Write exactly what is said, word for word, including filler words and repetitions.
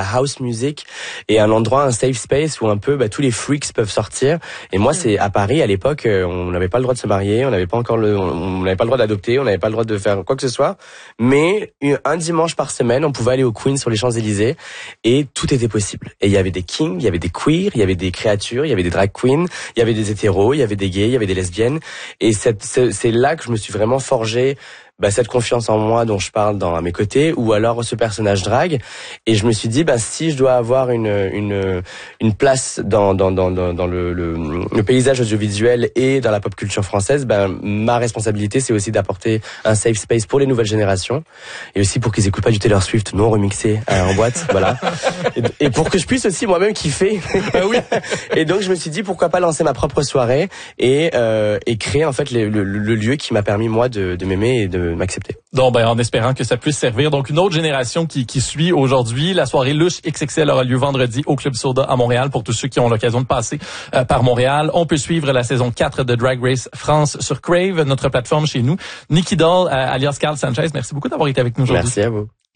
house music et un endroit, un safe space où un peu bah, tous les freaks peuvent sortir. Et moi, c'est à Paris à l'époque, on n'avait pas le droit de se marier, on n'avait pas encore le, on n'avait pas le droit d'adopter, on n'avait pas le droit de faire quoi que ce soit. Mais un dimanche par semaine, on pouvait aller au Queen sur les Champs-Élysées et tout était possible. Et il y avait des kings, il y avait des queers, il y avait des créatures, il y avait des drag queens, il y avait des hétéros, il y avait des gays, il y avait des lesbiennes. Et c'est, c'est, c'est là que je me suis vraiment forgé bah, cette confiance en moi dont je parle dans à mes côtés, ou alors ce personnage drague. Et je me suis dit, bah, si je dois avoir une une une place dans dans dans dans le le, le paysage audiovisuel et dans la pop culture française, ben bah, ma responsabilité c'est aussi d'apporter un safe space pour les nouvelles générations et aussi pour qu'ils écoutent pas du Taylor Swift non remixé euh, en boîte, voilà. Et, et pour que je puisse aussi moi-même kiffer. Ah oui. Et donc je me suis dit pourquoi pas lancer ma propre soirée et euh, et créer en fait le, le, le lieu qui m'a permis moi de de m'aimer et de m'accepter. Donc, ben, en espérant que ça puisse servir. Donc, une autre génération qui, qui suit aujourd'hui. La soirée Louche X X L aura lieu vendredi au Club Soda à Montréal pour tous ceux qui ont l'occasion de passer euh, par Montréal. On peut suivre la saison quatre de Drag Race France sur Crave, notre plateforme chez nous. Nikki Doll, euh, alias Carl Sanchez, merci beaucoup d'avoir été avec nous aujourd'hui. Merci à vous.